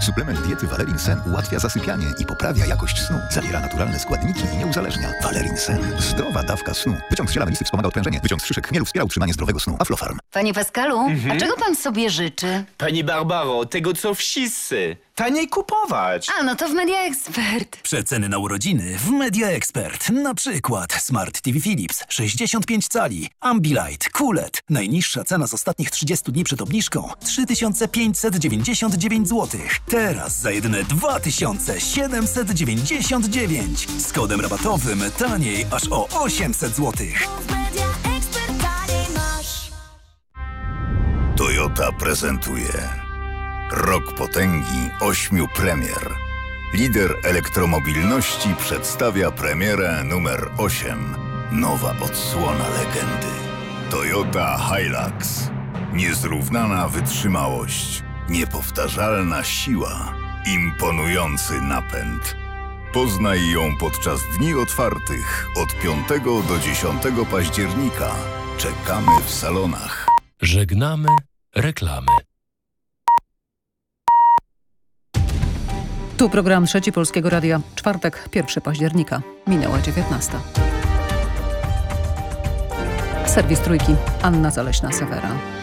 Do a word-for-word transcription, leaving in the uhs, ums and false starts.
Suplement diety Valerin Sen ułatwia zasypianie i poprawia jakość snu. Zawiera naturalne składniki i nie uzależnia. Valerin Sen. Zdrowa dawka snu. Wyciąg z ziela melisy wspomaga odprężenie. Wyciąg z szyszek chmielu wspiera utrzymanie zdrowego snu. Aflofarm. Panie Pascalu, Mhm. a czego pan sobie życzy? Pani Barbaro, tego co wszyscy. Taniej kupować. A, no to w Media Expert. Przeceny na urodziny w Media Expert. Na przykład Smart T V Philips sześćdziesiąt pięć cali, Ambilight, Q L E D. Najniższa cena z ostatnich trzydziestu dni przed obniżką trzy tysiące pięćset dziewięćdziesiąt dziewięć złotych. Teraz za jedyne dwa tysiące siedemset dziewięćdziesiąt dziewięć. Z kodem rabatowym taniej aż o osiemset złotych. Toyota prezentuje Rok potęgi ośmiu premier. Lider elektromobilności przedstawia premierę numer osiem. Nowa odsłona legendy. Toyota Hilux. Niezrównana wytrzymałość. Niepowtarzalna siła. Imponujący napęd. Poznaj ją podczas dni otwartych od piątego do dziesiątego października. Czekamy w salonach. Żegnamy reklamy. Tu program Trzeci Polskiego Radia. Czwartek, pierwszego października. Minęła dziewiętnasta. Serwis Trójki. Anna Zaleśna-Sewera.